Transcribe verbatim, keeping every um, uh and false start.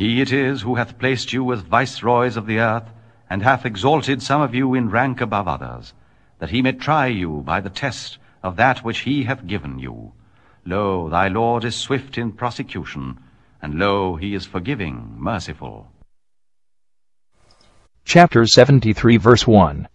He it is who hath placed you as viceroys of the earth, and hath exalted some of you in rank above others, that he may try you by the test of that which he hath given you. Lo, thy Lord is swift in prosecution, and lo, he is forgiving, merciful. Chapter seventy-three, verse one.